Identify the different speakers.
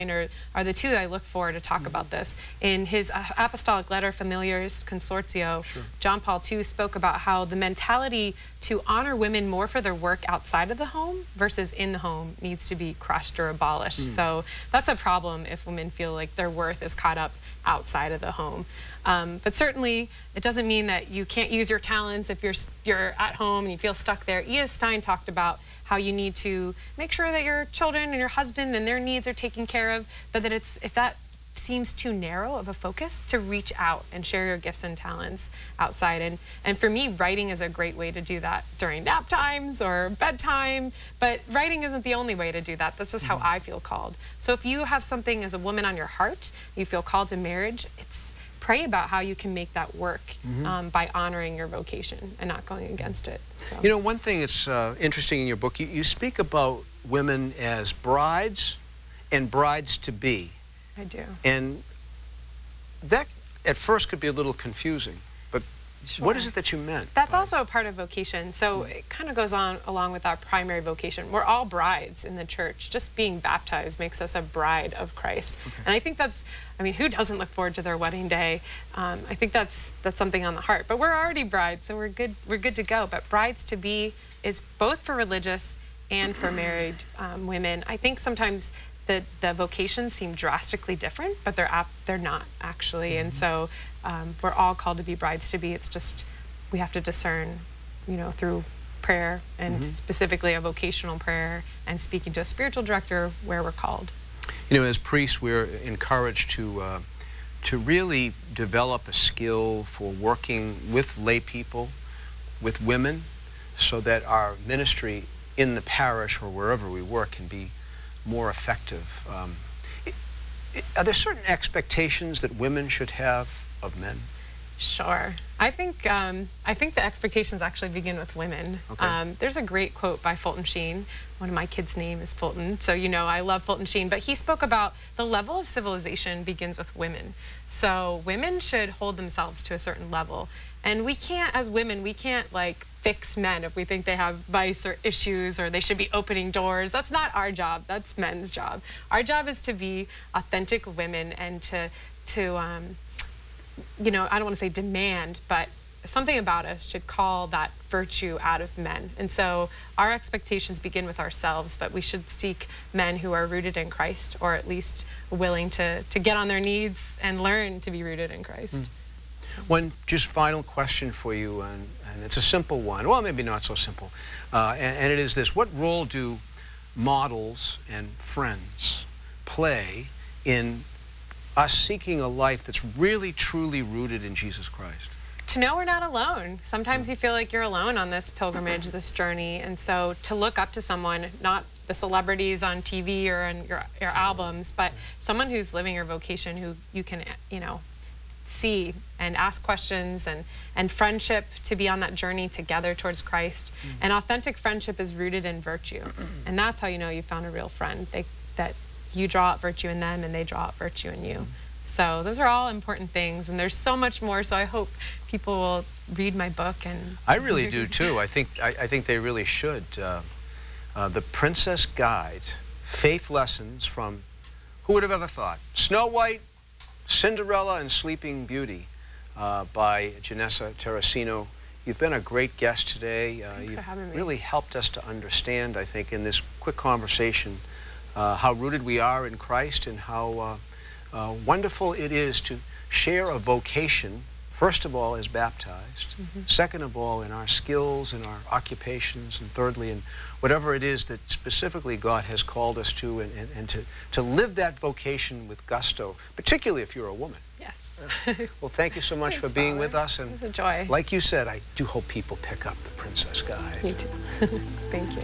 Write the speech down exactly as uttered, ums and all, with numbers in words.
Speaker 1: Are, are the two that I look for to talk mm-hmm. about this. In his uh, Apostolic Letter Familiaris Consortio, sure. John Paul the Second spoke about how the mentality to honor women more for their work outside of the home versus in the home needs to be crushed or abolished. Mm. So that's a problem if women feel like their worth is caught up outside of the home. Um, but certainly, it doesn't mean that you can't use your talents if you're you're at home and you feel stuck there. E S Stein talked about how you need to make sure that your children and your husband and their needs are taken care of, but that it's if that seems too narrow of a focus, to reach out and share your gifts and talents outside. And and for me, writing is a great way to do that during nap times or bedtime. But writing isn't the only way to do that. That's just mm-hmm. how I feel called. So if you have something as a woman on your heart, you feel called to marriage, it's pray about how you can make that work mm-hmm. um, by honoring your vocation and not going against it. So.
Speaker 2: You know, one thing that's uh, interesting in your book, you, you speak about women as brides and brides-to-be.
Speaker 1: I do.
Speaker 2: And that, at first, could be a little confusing. But sure. What is it that you meant?
Speaker 1: That's also a part of vocation. So it kind of goes on along with our primary vocation. We're all brides in the church. Just being baptized makes us a bride of Christ. Okay. And I think that's, I mean, who doesn't look forward to their wedding day? Um, I think that's that's something on the heart. But we're already brides, so we're good. We're good to go. But brides to be is both for religious and for married um, women. I think sometimes the the vocations seem drastically different, but they're ap they're not actually. Mm-hmm. And so um, we're all called to be brides to be. It's just we have to discern, you know, through prayer and mm-hmm. specifically a vocational prayer and speaking to a spiritual director where we're called.
Speaker 2: You know, as priests, we're encouraged to uh, to really develop a skill for working with lay people, with women, so that our ministry in the parish or wherever we work can be more effective. Um, it, it, are there certain expectations that women should have of men?
Speaker 1: Sure. I think um, I think the expectations actually begin with women. Okay. Um, there's a great quote by Fulton Sheen. One of my kids' name is Fulton, so you know I love Fulton Sheen. But he spoke about the level of civilization begins with women. So women should hold themselves to a certain level, and we can't, as women, we can't like fix men if we think they have vice or issues or they should be opening doors. That's not our job. That's men's job. Our job is to be authentic women and to to um, you know, I don't want to say demand, but something about us should call that virtue out of men. And so our expectations begin with ourselves, but we should seek men who are rooted in Christ, or at least willing to, to get on their knees and learn to be rooted in Christ.
Speaker 2: Mm. One just final question for you, and, and it's a simple one. Well, maybe not so simple. Uh, and, and it is this: what role do models and friends play in us seeking a life that's really, truly rooted in Jesus Christ?
Speaker 1: To know we're not alone. Sometimes you feel like you're alone on this pilgrimage, this journey, and so to look up to someone, not the celebrities on T V or in your, your albums, but someone who's living your vocation, who you can, you know, see and ask questions, and, and friendship, to be on that journey together towards Christ. Mm-hmm. And authentic friendship is rooted in virtue, and that's how you know you found a real friend, they, that you draw out virtue in them and they draw out virtue in you. So those are all important things, and there's so much more, so I hope people will read my book. And
Speaker 2: I really do too. I think I, I think they really should. Uh, uh, The Princess Guide, Faith Lessons from, who would have ever thought, Snow White, Cinderella, and Sleeping Beauty uh, by Janessa Terracino. You've been a great guest today. Uh,
Speaker 1: Thanks
Speaker 2: you've
Speaker 1: for having me.
Speaker 2: Really helped us to understand, I think, in this quick conversation, Uh, how rooted we are in Christ, and how uh, uh, wonderful it is to share a vocation, first of all as baptized, mm-hmm. second of all in our skills and our occupations, and thirdly in whatever it is that specifically God has called us to, and, and, and to, to live that vocation with gusto, particularly if you're a woman.
Speaker 1: Yes.
Speaker 2: Well, thank you so much
Speaker 1: Thanks,
Speaker 2: for being
Speaker 1: Father.
Speaker 2: with us. And
Speaker 1: it was a joy.
Speaker 2: Like you said, I do hope people pick up The Princess Guide.
Speaker 1: Me too. Thank you.